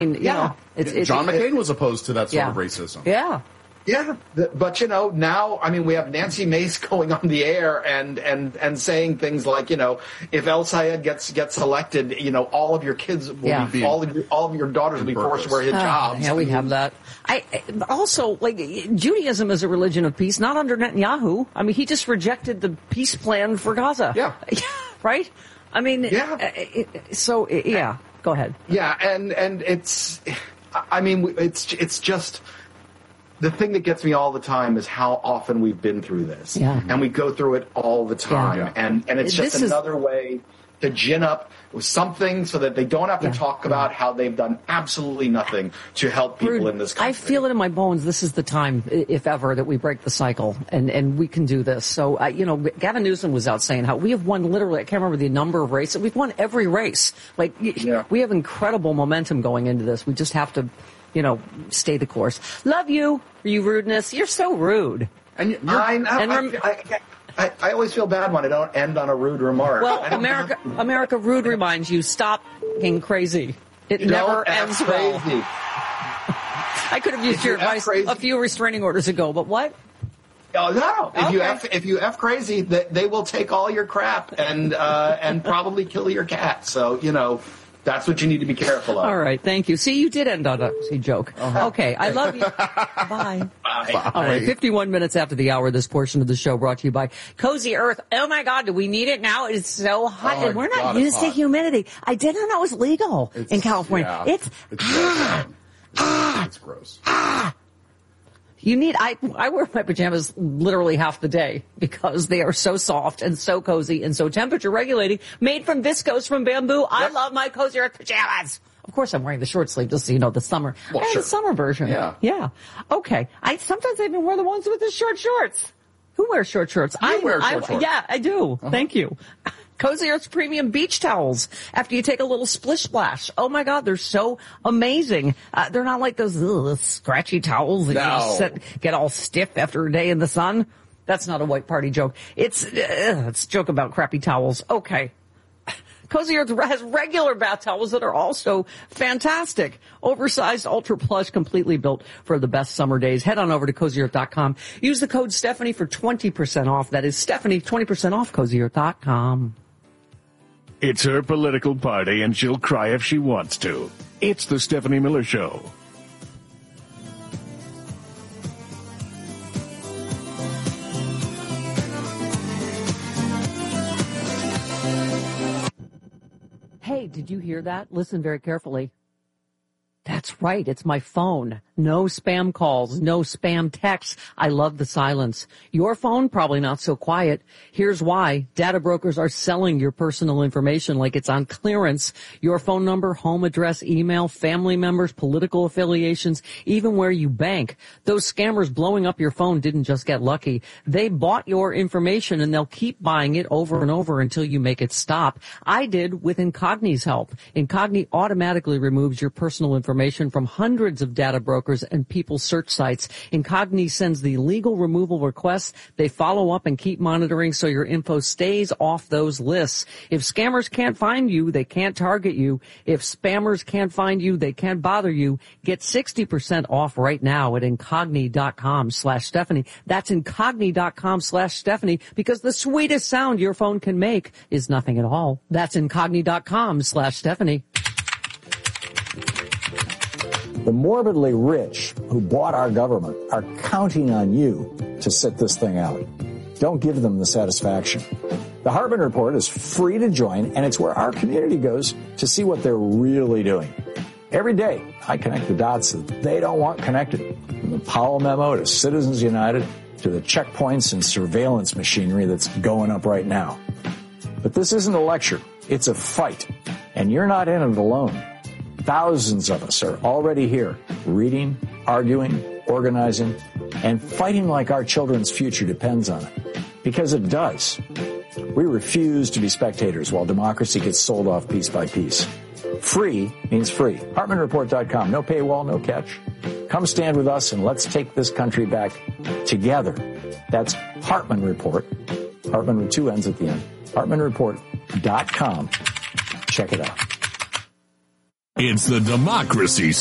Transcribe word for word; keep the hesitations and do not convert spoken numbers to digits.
You yeah. know, it's, it's, John it, McCain was opposed to that sort yeah. of racism. Yeah. Yeah, but, you know, now, I mean, we have Nancy Mace going on the air and, and, and saying things like, you know, if El Sayed gets gets elected, you know, all of your kids will yeah. be, all of your, all of your daughters will be forced to wear hijabs. Uh, yeah, we have that. I also, like, Judaism is a religion of peace, not under Netanyahu. I mean, he just rejected the peace plan for Gaza. Yeah. Right? I mean, yeah. so, yeah, go ahead. Yeah, and, and it's, I mean, it's it's just... The thing that gets me all the time is how often we've been through this. Yeah. And we go through it all the time. Yeah. And, and it's just this another is... way to gin up with something so that they don't have to yeah. talk about how they've done absolutely nothing to help people Rude. in this country. I feel it in my bones. This is the time, if ever, that we break the cycle, and, and we can do this. So, uh, you know, Gavin Newsom was out saying how we have won literally, I can't remember the number of races. We've won every race. Like, yeah. we have incredible momentum going into this. We just have to... You know, stay the course. Love you, you rudeness. You're so rude. And you're, I, I, and rem- I, I, I, I always feel bad when I don't end on a rude remark. Well, America, America, rude reminds you, stop being crazy. It you never ends crazy. well. I could have used your advice a few restraining orders ago, but what? Oh, no. If okay. you F, if you F crazy, they, they will take all your crap and uh, and probably kill your cat. So, you know. That's what you need to be careful of. All right, thank you. See, you did end on a see, joke. Uh-huh. Okay, I love you. Bye. Bye. All right, fifty-one minutes after the hour, this portion of the show brought to you by Cozy Earth. Oh, my God, do we need it now? It's so hot, oh, and we're not God, used to humidity. I didn't know it was legal it's, in California. Yeah, it's it's ah, gross. ah, It's gross. Ah. You need, I, I wear my pajamas literally half the day because they are so soft and so cozy and so temperature regulating, made from viscose from bamboo. I yep. love my Cozy Earth pajamas. Of course, I'm wearing the short sleeve just so you know the summer. Well, I have sure. the summer version. Yeah. Yeah. Okay. I sometimes I even wear the ones with the short shorts. Who wears short shorts? You I wear short I, shorts. Yeah, I do. Uh-huh. Thank you. Cozy Earth's premium beach towels after you take a little splish splash. Oh, my God, they're so amazing. Uh, they're not like those ugh, scratchy towels that no. you just sit, get all stiff after a day in the sun. That's not a white party joke. It's, uh, it's a joke about crappy towels. Okay. Cozy Earth has regular bath towels that are also fantastic. Oversized, ultra plush, completely built for the best summer days. Head on over to cozy earth dot com. Use the code Stephanie for twenty percent off. That is Stephanie, twenty percent off cozy earth dot com. It's her political party, and she'll cry if she wants to. It's the Stephanie Miller Show. Hey, did you hear that? Listen very carefully. That's right. It's my phone. No spam calls, no spam texts. I love the silence. Your phone, probably not so quiet. Here's why. Data brokers are selling your personal information like it's on clearance. Your phone number, home address, email, family members, political affiliations, even where you bank. Those scammers blowing up your phone didn't just get lucky. They bought your information and they'll keep buying it over and over until you make it stop. I did with Incogni's help. Incogni automatically removes your personal information information from hundreds of data brokers and people's search sites. Incogni sends the legal removal requests. They follow up and keep monitoring so your info stays off those lists. If scammers can't find you, they can't target you. If spammers can't find you, they can't bother you. Get sixty percent off right now at incogni.com slash Stephanie. That's incogni.com slash Stephanie because the sweetest sound your phone can make is nothing at all. That's incogni.com slash Stephanie. The morbidly rich who bought our government are counting on you to sit this thing out. Don't give them the satisfaction. The Hartman Report is free to join, and it's where our community goes to see what they're really doing. Every day, I connect the dots that they don't want connected. From the Powell memo to Citizens United to the checkpoints and surveillance machinery that's going up right now. But this isn't a lecture. It's a fight. And you're not in it alone. Thousands of us are already here, reading, arguing, organizing, and fighting like our children's future depends on it. Because it does. We refuse to be spectators while democracy gets sold off piece by piece. Free means free. Hartman Report dot com. No paywall, no catch. Come stand with us and let's take this country back together. That's Hartman Report. Hartman with two N's at the end. Hartman Report dot com. Check it out. It's the Democracy